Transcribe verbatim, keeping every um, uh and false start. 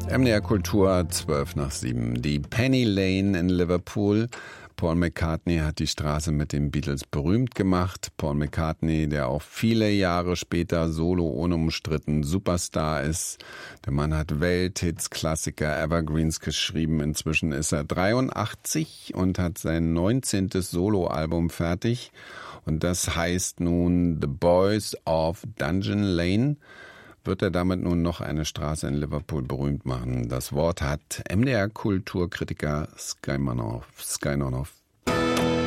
M D R Kultur, zwölf nach sieben. Die Penny Lane in Liverpool. Paul McCartney hat die Straße mit den Beatles berühmt gemacht. Paul McCartney, der auch viele Jahre später solo unumstritten Superstar ist. Der Mann hat Welthits, Klassiker, Evergreens geschrieben. Inzwischen ist er dreiundachtzig und hat sein neunzehntes Soloalbum fertig. Und das heißt nun The Boys of Dungeon Lane. Wird er damit nun noch eine Straße in Liverpool berühmt machen? Das Wort hat M D R-Kulturkritiker Sky Manoff. Sky Manoff.